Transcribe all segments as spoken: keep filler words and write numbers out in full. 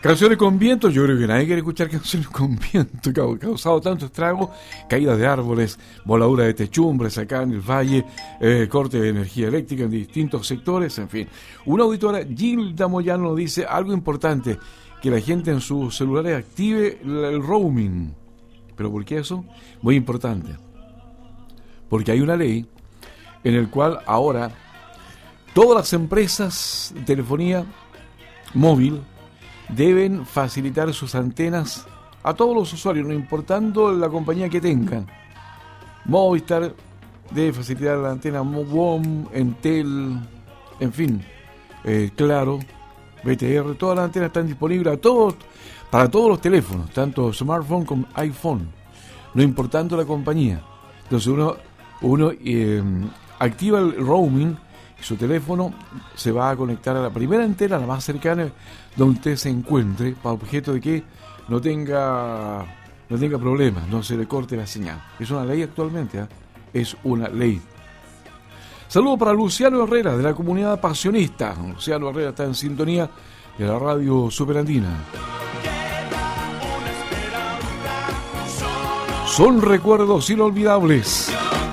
Canciones con viento, yo creo que nadie quiere escuchar canciones con viento, que ha causado tanto estrago, caídas de árboles, voladura de techumbres acá en el valle, eh, corte de energía eléctrica en distintos sectores, en fin. Una auditora, Gilda Moyano, dice algo importante, que la gente en sus celulares active el roaming. ¿Pero por qué eso? Muy importante. Porque hay una ley en la cual ahora todas las empresas de telefonía móvil deben facilitar sus antenas a todos los usuarios, no importando la compañía que tengan. Movistar debe facilitar la antena W O M, Entel, en fin, eh, Claro, B T R, todas las antenas están disponibles a todos, para todos los teléfonos, tanto smartphone como iPhone, no importando la compañía. Entonces uno, uno eh, activa el roaming, su teléfono se va a conectar a la primera antena, la más cercana donde usted se encuentre, para objeto de que no tenga no tenga problemas, no se le corte la señal. Es una ley actualmente, ¿eh? Es una ley. Saludo para Luciano Herrera, de la comunidad pasionista. Luciano Herrera está en sintonía de la radio Superandina. Son recuerdos inolvidables.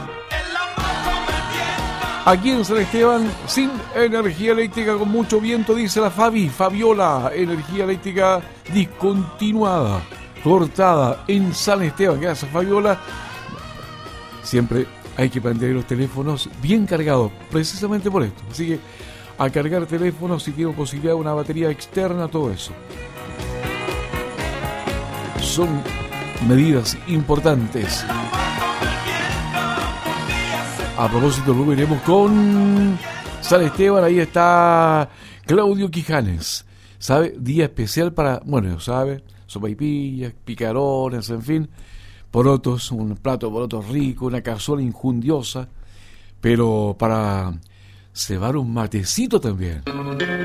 Aquí en San Esteban, sin energía eléctrica, con mucho viento, dice la Fabi, Fabiola, energía eléctrica discontinuada, cortada en San Esteban. Gracias, Fabiola. Siempre hay que mantener los teléfonos bien cargados, precisamente por esto. Así que a cargar teléfonos, si tiene posibilidad de una batería externa, todo eso. Son medidas importantes. A propósito, luego iremos con San Esteban. Ahí está Claudio Quijanes. ¿Sabe? Día especial para, bueno, ¿sabe? Sopaipillas, picarones, en fin. Porotos, un plato de porotos rico, una cazuela injundiosa. Pero para cebar un matecito también.